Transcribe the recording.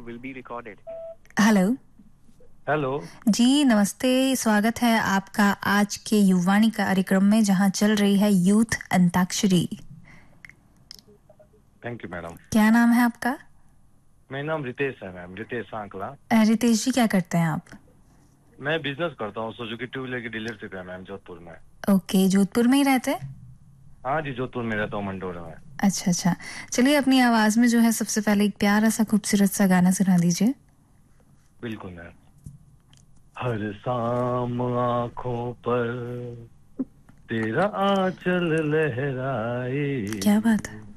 will be recorded. Hello hello जी, नमस्ते। स्वागत है आपका आज के युवाणी कार्यक्रम में, जहां चल रही है youth antakshari. Thank you madam. क्या नाम है आपका? मेरा नाम रितेश है मैम, रितेश सांकला। रितेश जी, क्या करते हैं आप? मैं बिजनेस करता हूँ, सुजुकी टू व्हीलर की डीलरशिप है मैम, जोधपुर में। ओके, जोधपुर में ही रहते हैं? हाँ जी, जोधपुर में रहता हूँ, मंडोर में। अच्छा अच्छा, चलिए अपनी आवाज में जो है सबसे पहले एक प्यारा सा खूबसूरत सा गाना सुना दीजिए। बिल्कुल मैम। हर शाम आँखों पर तेरा आंचल लहराए, क्या बात है।